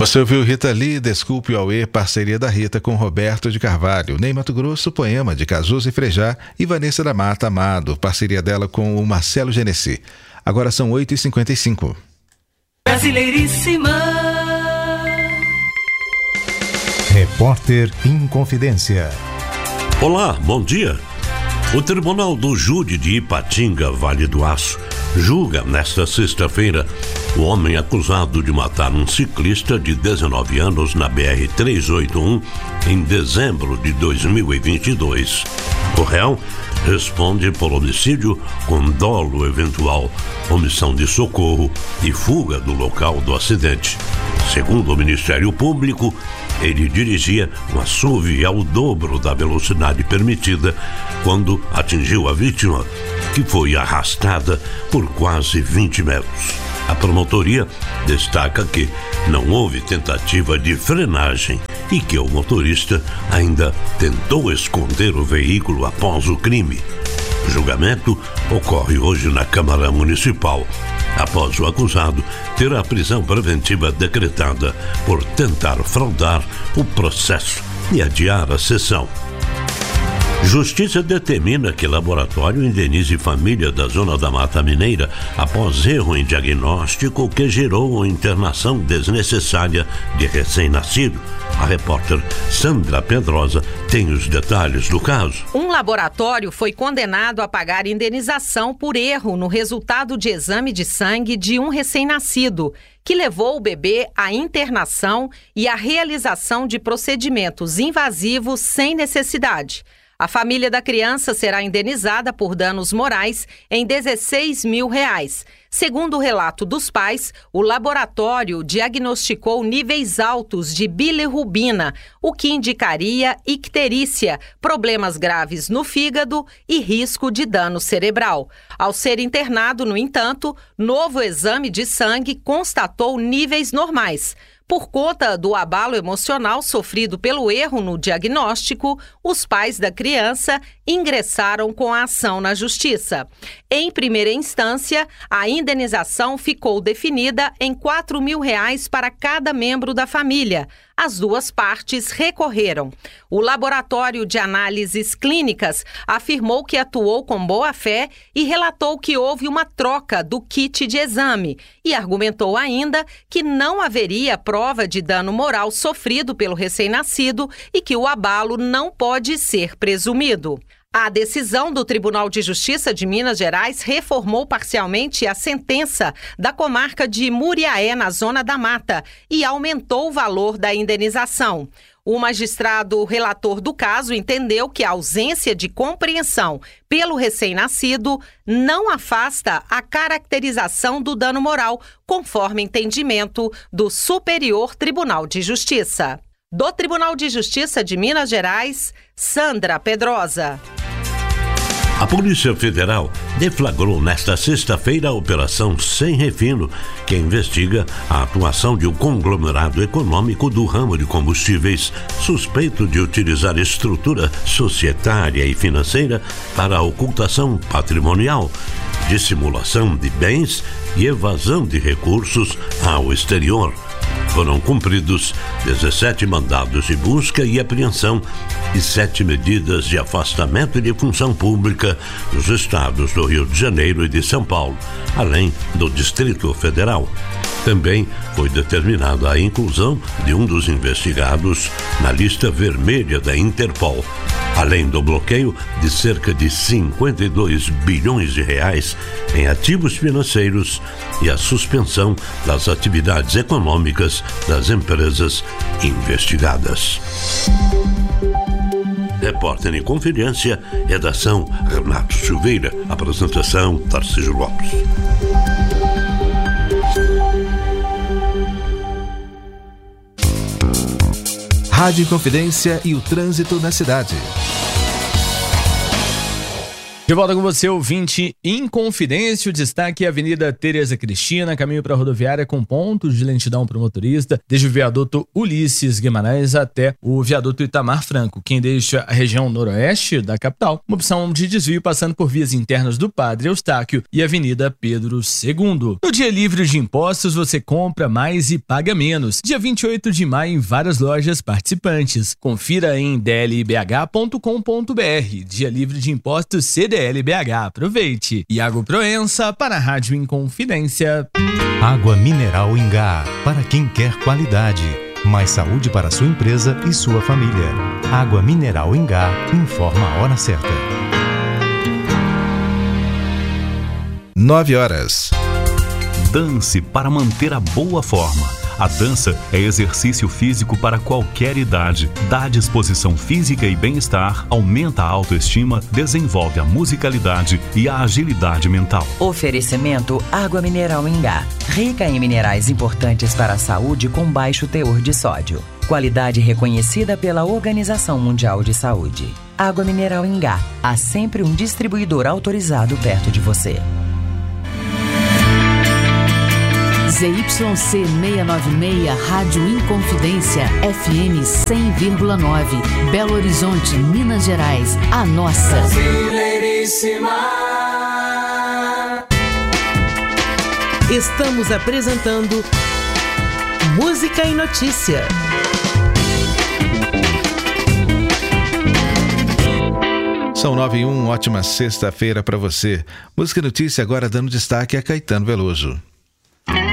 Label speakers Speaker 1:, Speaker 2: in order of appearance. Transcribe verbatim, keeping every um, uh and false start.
Speaker 1: Você ouviu Rita Lee, Desculpe o Auê, parceria da Rita com Roberto de Carvalho. Ney Mato Grosso, Poema de Cazuza e Frejá, e Vanessa da Mata Amado, parceria dela com o Marcelo Genesi. Agora são oito e cinquenta e cinco.
Speaker 2: Brasileiríssima.
Speaker 3: Repórter Inconfidência.
Speaker 4: Olá, bom dia. O Tribunal do Júri de Ipatinga, Vale do Aço, julga nesta sexta-feira o homem acusado de matar um ciclista de dezenove anos na B R trezentos e oitenta e um em dezembro de dois mil e vinte e dois. O réu responde por homicídio com dolo eventual, omissão de socorro e fuga do local do acidente. Segundo o Ministério Público, ele dirigia um S U V ao dobro da velocidade permitida quando atingiu a vítima, que foi arrastada por quase vinte metros. A promotoria destaca que não houve tentativa de frenagem e que o motorista ainda tentou esconder o veículo após o crime. O julgamento ocorre hoje na Câmara Municipal, após o acusado ter a prisão preventiva decretada por tentar fraudar o processo e adiar a sessão. Justiça determina que laboratório indenize família da Zona da Mata Mineira após erro em diagnóstico que gerou internação desnecessária de recém-nascido. A repórter Sandra Pedrosa tem os detalhes do caso.
Speaker 5: Um laboratório foi condenado a pagar indenização por erro no resultado de exame de sangue de um recém-nascido, que levou o bebê à internação e à realização de procedimentos invasivos sem necessidade. A família da criança será indenizada por danos morais em dezesseis mil reais. Segundo o relato dos pais, o laboratório diagnosticou níveis altos de bilirrubina, o que indicaria icterícia, problemas graves no fígado e risco de dano cerebral. Ao ser internado, no entanto, novo exame de sangue constatou níveis normais. Por conta do abalo emocional sofrido pelo erro no diagnóstico, os pais da criança ingressaram com a ação na Justiça. Em primeira instância, a indenização ficou definida em quatro mil reais para cada membro da família. As duas partes recorreram. O Laboratório de Análises Clínicas afirmou que atuou com boa-fé e relatou que houve uma troca do kit de exame e argumentou ainda que não haveria prova de dano moral sofrido pelo recém-nascido e que o abalo não pode ser presumido. A decisão do Tribunal de Justiça de Minas Gerais reformou parcialmente a sentença da comarca de Muriaé, na Zona da Mata, e aumentou o valor da indenização. O magistrado relator do caso entendeu que a ausência de compreensão pelo recém-nascido não afasta a caracterização do dano moral, conforme entendimento do Superior Tribunal de Justiça. Do Tribunal de Justiça de Minas Gerais, Sandra Pedrosa.
Speaker 4: A Polícia Federal deflagrou nesta sexta-feira a Operação Sem Refino, que investiga a atuação de um conglomerado econômico do ramo de combustíveis, suspeito de utilizar estrutura societária e financeira para a ocultação patrimonial, dissimulação de bens e evasão de recursos ao exterior. Foram cumpridos dezessete mandados de busca e apreensão e sete medidas de afastamento de função pública nos estados do Rio de Janeiro e de São Paulo, além do Distrito Federal. Também foi determinada a inclusão de um dos investigados na lista vermelha da Interpol, além do bloqueio de cerca de cinquenta e dois bilhões de reais em ativos financeiros e a suspensão das atividades econômicas das empresas investigadas. Repórter em Conferência, redação Renato Silveira, apresentação Tarcísio Lopes.
Speaker 1: Rádio Confidência e o trânsito na cidade.
Speaker 6: De volta com você, ouvinte Inconfidência. O destaque é a Avenida Tereza Cristina, caminho para a rodoviária com pontos de lentidão para o motorista, desde o viaduto Ulisses Guimarães até o viaduto Itamar Franco, quem deixa a região noroeste da capital, uma opção de desvio passando por vias internas do Padre Eustáquio e Avenida Pedro segundo. No dia livre de impostos, você compra mais e paga menos. Dia vinte e oito de maio em várias lojas participantes. Confira em d l b h ponto com ponto b r. Dia livre de impostos C D L B H. Aproveite. Iago Proença para a Rádio Inconfidência.
Speaker 3: Água mineral Ingá, para quem quer qualidade. Mais saúde para sua empresa e sua família. Água mineral Ingá informa a hora certa.
Speaker 1: Nove horas.
Speaker 7: Dance para manter a boa forma. A dança é exercício físico para qualquer idade. Dá disposição física e bem-estar, aumenta a autoestima, desenvolve a musicalidade e a agilidade mental.
Speaker 8: Oferecimento Água Mineral Ingá. Rica em minerais importantes para a saúde com baixo teor de sódio. Qualidade reconhecida pela Organização Mundial de Saúde. Água Mineral Ingá. Há sempre um distribuidor autorizado perto de você.
Speaker 9: Z Y C seiscentos e noventa e seis, Rádio Inconfidência, F M cem vírgula nove, Belo Horizonte, Minas Gerais, a nossa.
Speaker 2: Brasileiríssima.
Speaker 10: Estamos apresentando Música e Notícia.
Speaker 1: São nove e um, ótima sexta-feira para você. Música e Notícia agora dando destaque a Caetano Veloso.